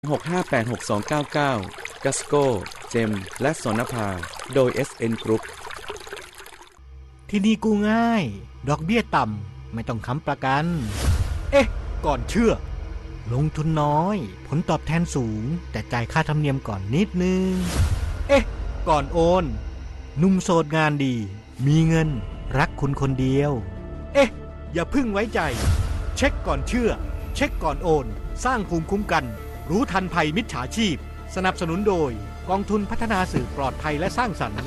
6586299 กัสโก เจมและสนภาโดย SN Group ที่นี่กู้ง่ายดอกเบี้ยต่ำไม่ต้องค้ำประกันก่อนเชื่อลงทุนน้อยผลตอบแทนสูงแต่จ่ายค่าธรรมเนียมก่อนนิดนึงก่อนโอนหนุ่มโสดงานดีมีเงินรักคุณคนเดียวอย่าพึ่งไว้ใจเช็คก่อนเชื่อเช็คก่อนโอนสร้างภูมิคุ้มกันรู้ทันภัยมิจฉาชีพสนับสนุนโดยกองทุนพัฒนาสื่อปลอดภัยและสร้างสรรค์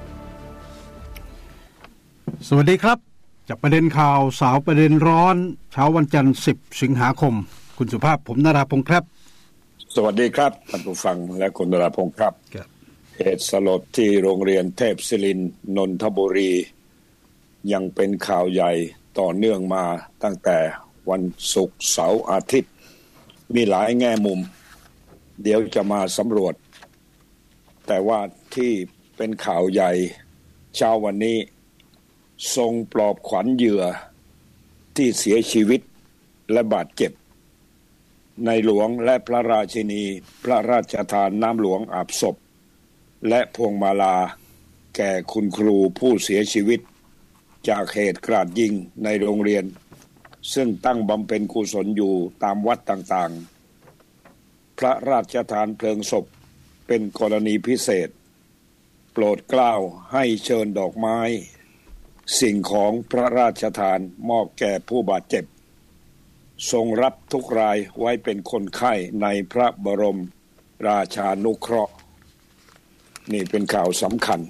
สวัสดีครับจับประเด็นข่าวสาวประเด็นร้อนเช้าวันจันทร์10สิงหาคมคุณสุภาพผมนราพงษ์ครับสวัสดีครับท่านผู้ฟังและคุณนราพงษ์ครับเหตุสลดที่โรงเรียนเทพศิรินทร์นนทบุรียังเป็นข่าวใหญ่ต่อเนื่องมาตั้งแต่วันศุกร์เสาร์อาทิตย์มีหลายแง่มุมเดี๋ยวจะมาสำรวจแต่ว่าที่เป็นข่าวใหญ่เช้าวันนี้ทรงปลอบขวัญเหยื่อที่เสียชีวิตและบาดเจ็บในหลวงและพระราชินีพระราชทานน้ำหลวงอาบศพและพวงมาลาแก่คุณครูผู้เสียชีวิตจากเหตุกราดยิงในโรงเรียนซึ่งตั้งบำเพ็ญกุศลอยู่ตามวัดต่างๆพระราชทานเพลิงศพเป็นกรณีพิเศษโปรดเกล้าให้เชิญดอกไม้สิ่งของพระราชทานมอบแก่ผู้บาดเจ็บทรงรับทุกรายไว้เป็นคนไข้ในพระบรมราชานุเคราะห์นี่เป็นข่าวสำคัญ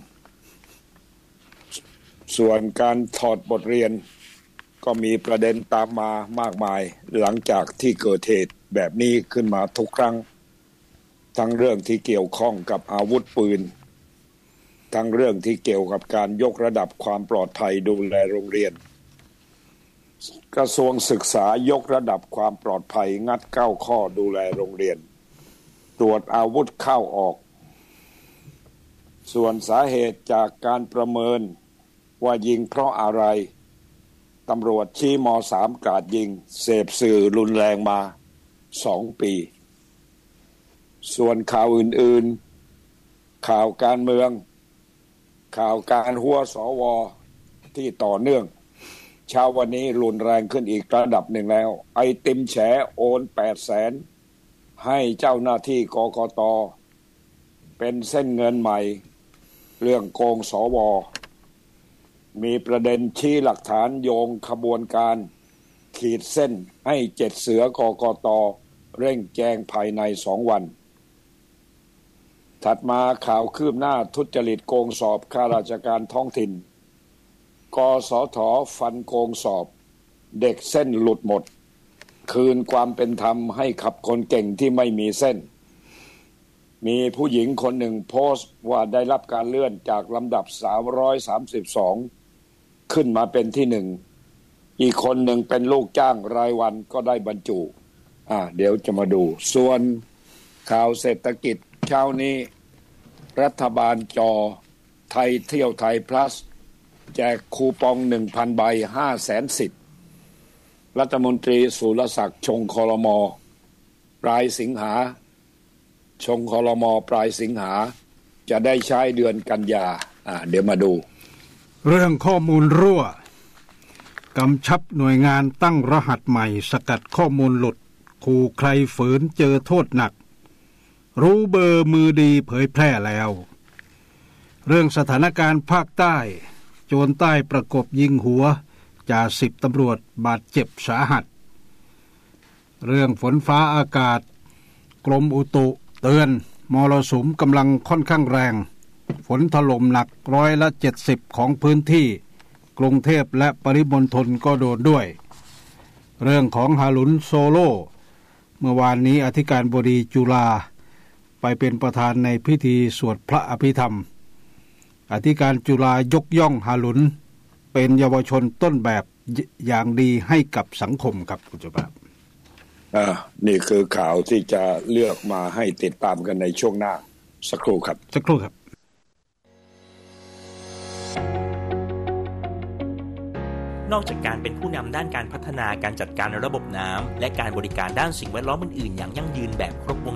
ส่วนการถอดบทเรียนก็มีประเด็นตามมามากมายหลังจากที่เกิดเหตุแบบนี้ขึ้นมาทุกครั้งทั้งเรื่องที่เกี่ยวข้องกับอาวุธปืนทั้งเรื่องที่เกี่ยวกับการยกระดับความปลอดภัยดูแลโรงเรียนกระทรวงศึกษายกระดับความปลอดภัยงัด9ข้อดูแลโรงเรียนตรวจอาวุธเข้าออกส่วนสาเหตุจากการประเมินว่ายิงเพราะอะไรตำรวจชี้ม.3 กราดยิงเสพสื่อรุนแรงมา2 ปีส่วนข่าวอื่นๆข่าวการเมืองข่าวการหัวสวที่ต่อเนื่องเช้าวันนี้รุนแรงขึ้นอีกระดับหนึ่งแล้วไอติมแฉโอน800,000ให้เจ้าหน้าที่กกต.เป็นเส้นเงินใหม่เรื่องโกงสวมีประเด็นชี้หลักฐานโยงขบวนการขีดเส้นให้7เสือกกต.เร่งแจ้งภายใน2 วันถัดมาข่าวคืบหน้าทุจริตโกงสอบข้าราชการท้องถิ่นกสท.ฟันโกงสอบเด็กเส้นหลุดหมดคืนความเป็นธรรมให้ขับคนเก่งที่ไม่มีเส้นมีผู้หญิงคนหนึ่งโพสต์ว่าได้รับการเลื่อนจากลำดับ332ขึ้นมาเป็นที่1อีกคนหนึ่งเป็นลูกจ้างรายวันก็ได้บรรจุเดี๋ยวจะมาดูส่วนข่าวเศรษฐกิจเช้านี้รัฐบาลจอไทยเที่ยวไทยพลัสแจกคูปอง 1,000 ใบ 500,000 สิทธิ์รัฐมนตรีสุรศักดิ์ชงครม.ปลายสิงหาชงครม.ปลายสิงหาจะได้ใช้เดือนกันยาเดี๋ยวมาดูเรื่องข้อมูลรั่วกำชับหน่วยงานตั้งรหัสใหม่สกัดข้อมูลหลุดขู่ใครฝืนเจอโทษหนักรู้เบอร์มือดีเผยแพร่แล้วเรื่องสถานการณ์ภาคใต้โจรใต้ประกบยิงหัวจ่า10ตำรวจบาดเจ็บสาหัสเรื่องฝนฟ้าอากาศกรมอุตุเตือนมรสุมกำลังค่อนข้างแรงฝนถล่มหนัก70%ของพื้นที่กรุงเทพและปริมณฑลก็โดนด้วยเรื่องของฮารุนโซโลเมื่อวานนี้อธิการบดีจุฬาไปเป็นประธานในพิธีสวดพระอภิธรรมอธิการจุฬายกย่องฮารุนเป็นเยาวชนต้นแบบอย่างดีให้กับสังคมครับคุณเจ้าภาพนี่คือข่าวที่จะเลือกมาให้ติดตามกันในช่วงหน้าสักครู่ครับนอกจากการเป็นผู้นำด้านการพัฒนาการจัดการระบบน้ำและการบริการด้านสิ่งแวดล้อมอื่นๆอย่างยั่งยืนแบบครบวง